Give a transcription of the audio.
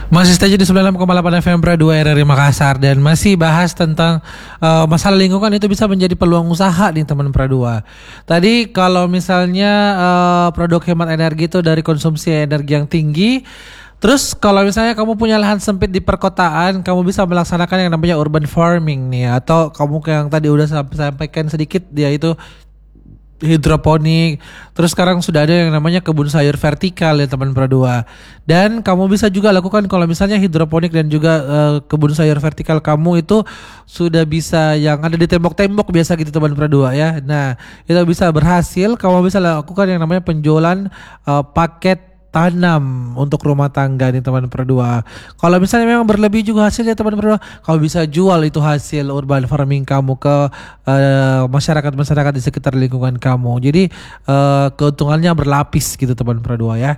Masih stay di 96,8 FM Pro 2 RRI Makassar dan masih bahas tentang masalah lingkungan itu bisa menjadi peluang usaha nih teman Pro 2. Tadi kalau misalnya produk hemat energi itu dari konsumsi energi yang tinggi. Terus kalau misalnya kamu punya lahan sempit di perkotaan, kamu bisa melaksanakan yang namanya urban farming nih, atau kamu yang tadi udah sampaikan sedikit dia itu hidroponik. Terus sekarang sudah ada yang namanya kebun sayur vertikal ya teman Pradua. Dan kamu bisa juga lakukan kalau misalnya hidroponik dan juga kebun sayur vertikal kamu itu sudah bisa yang ada di tembok-tembok biasa gitu teman Pradua ya. Nah, itu bisa berhasil, kamu bisa lakukan yang namanya penjualan paket tanam untuk rumah tangga nih teman Perdua. Kalau misalnya memang berlebih juga hasilnya teman Perdua, kamu bisa jual itu hasil urban farming kamu ke masyarakat-masyarakat di sekitar lingkungan kamu. Jadi keuntungannya berlapis gitu teman Perdua ya.